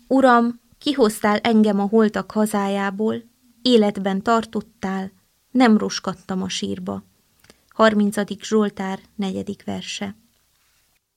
Uram, kihoztál engem a holtak hazájából, életben tartottál, nem roskadtam a sírba. 30. Zsoltár 4. verse.